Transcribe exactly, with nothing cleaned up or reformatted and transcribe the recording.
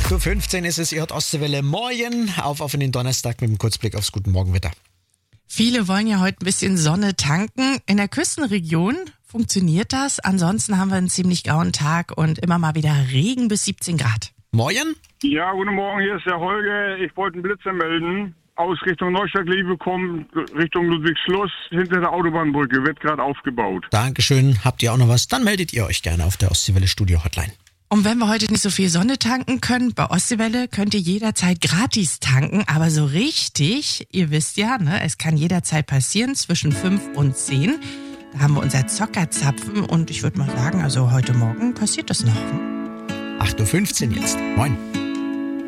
acht Uhr fünfzehn ist es, ihr hört Ostseewelle. Morgen auf auf in den Donnerstag mit einem Kurzblick aufs Guten Morgenwetter. Viele wollen ja heute ein bisschen Sonne tanken. In der Küstenregion funktioniert das. Ansonsten haben wir einen ziemlich grauen Tag und immer mal wieder Regen bis siebzehn Grad. Morgen? Ja, guten Morgen, hier ist der Holger. Ich wollte einen Blitzer melden. Aus Richtung Neustadt-Liebe kommt, Richtung Ludwigsschloss, hinter der Autobahnbrücke, wird gerade aufgebaut. Dankeschön. Habt ihr auch noch was? Dann meldet ihr euch gerne auf der Ostseewelle Studio Hotline. Und wenn wir heute nicht so viel Sonne tanken können, bei Ostseewelle könnt ihr jederzeit gratis tanken, aber so richtig, ihr wisst ja, ne, es kann jederzeit passieren zwischen fünf und zehn. Da haben wir unser Zockerzapfen und ich würde mal sagen, also heute Morgen passiert das noch. acht Uhr fünfzehn jetzt. Moin.